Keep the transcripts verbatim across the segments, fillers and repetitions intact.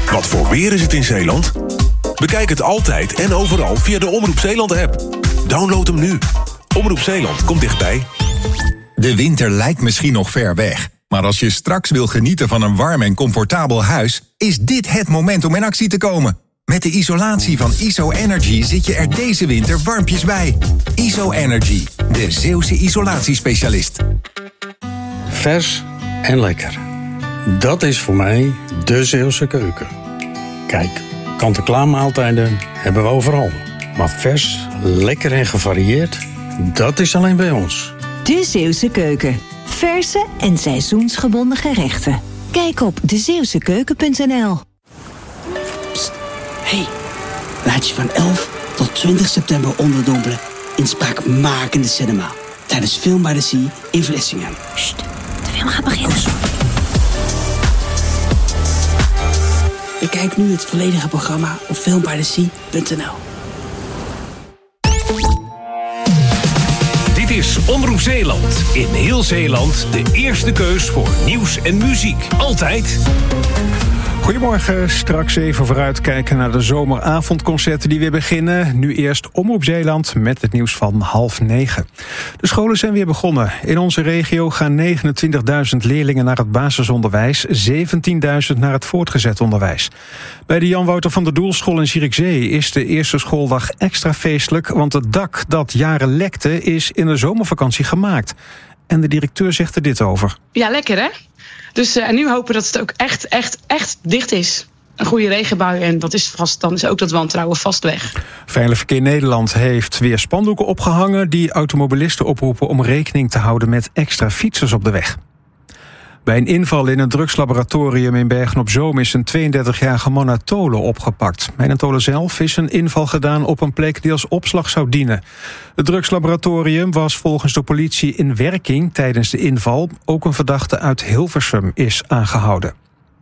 Wat voor weer is het in Zeeland? Bekijk het altijd en overal via de Omroep Zeeland-app. Download hem nu. Omroep Zeeland komt dichtbij. De winter lijkt misschien nog ver weg. Maar als je straks wil genieten van een warm en comfortabel huis, is dit het moment om in actie te komen. Met de isolatie van I S O Energy zit je er deze winter warmpjes bij. I S O Energy, de Zeeuwse isolatiespecialist. Vers en lekker. Dat is voor mij de Zeeuwse keuken. Kijk, kant-en-klaar maaltijden hebben we overal. Maar vers, lekker en gevarieerd, dat is alleen bij ons. De Zeeuwse keuken. Verse en seizoensgebonden gerechten. Kijk op de zeeuwse keuken punt n l. Psst, hey, laat je van elf tot twintig september onderdompelen in spraakmakende cinema. Tijdens Film by the Sea in Vlissingen. Sst, de film gaat beginnen. Oh, bekijk nu het volledige programma op film by the sea punt n l. Dit is Omroep Zeeland. In heel Zeeland de eerste keus voor nieuws en muziek. Altijd. Goedemorgen, straks even vooruitkijken naar de zomeravondconcerten die weer beginnen. Nu eerst Omroep Zeeland met het nieuws van half negen. De scholen zijn weer begonnen. In onze regio gaan negenentwintigduizend leerlingen naar het basisonderwijs, zeventienduizend naar het voortgezet onderwijs. Bij de Jan Wouter van der Doelschool in Zierikzee is de eerste schooldag extra feestelijk, want het dak dat jaren lekte is in de zomervakantie gemaakt. En de directeur zegt er dit over. Ja, lekker hè? Dus uh, en nu hopen dat het ook echt, echt, echt dicht is. Een goede regenbui en dat is vast, dan is ook dat wantrouwen vast weg. Veilig Verkeer Nederland heeft weer spandoeken opgehangen die automobilisten oproepen om rekening te houden met extra fietsers op de weg. Bij een inval in een drugslaboratorium in Bergen-op-Zoom is een tweeëndertigjarige man uit Tolen opgepakt. En in Tolen zelf is een inval gedaan op een plek die als opslag zou dienen. Het drugslaboratorium was volgens de politie in werking tijdens de inval. Ook een verdachte uit Hilversum is aangehouden.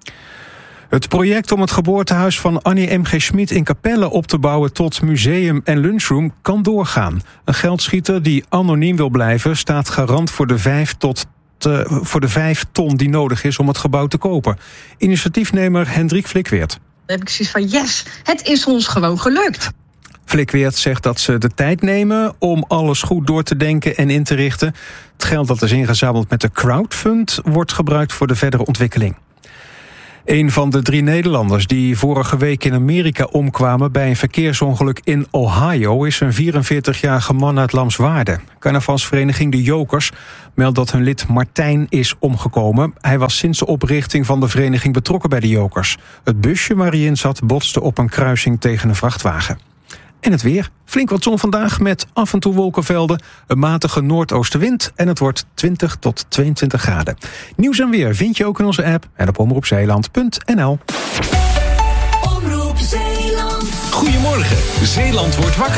Het project om het geboortehuis van Annie M G. Schmid in Capelle op te bouwen tot museum en lunchroom kan doorgaan. Een geldschieter die anoniem wil blijven staat garant voor de vijf tot Uh, voor de vijf ton die nodig is om het gebouw te kopen. Initiatiefnemer Hendrik Flikweert. Dan heb ik zoiets van, yes, het is ons gewoon gelukt. Flikweert zegt dat ze de tijd nemen om alles goed door te denken en in te richten. Het geld dat is ingezameld met de crowdfund wordt gebruikt voor de verdere ontwikkeling. Een van de drie Nederlanders die vorige week in Amerika omkwamen bij een verkeersongeluk in Ohio is een vierenveertigjarige man uit Lamswaarde. Carnavalsvereniging De Jokers meldt dat hun lid Martijn is omgekomen. Hij was sinds de oprichting van de vereniging betrokken bij De Jokers. Het busje waar hij in zat botste op een kruising tegen een vrachtwagen. En het weer. Flink wat zon vandaag met af en toe wolkenvelden, een matige noordoostenwind en het wordt twintig tot tweeëntwintig graden. Nieuws en weer vind je ook in onze app en op omroep zeeland punt n l. Omroep Zeeland. Goedemorgen, Zeeland wordt wakker.